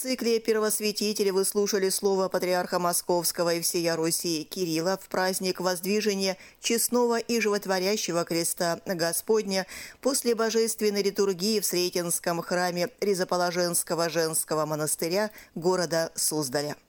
цикле «Первосвятители» вы слушали слово патриарха Московского и всея Руси Кирилла в праздник воздвижения честного и животворящего креста Господня после божественной литургии в Сретенском храме Ризоположенского женского монастыря города Суздаля.